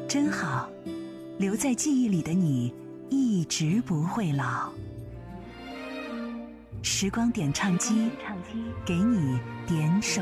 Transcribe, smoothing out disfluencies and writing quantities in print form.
真好，留在记忆里的你一直不会老。时光点唱机，给你点首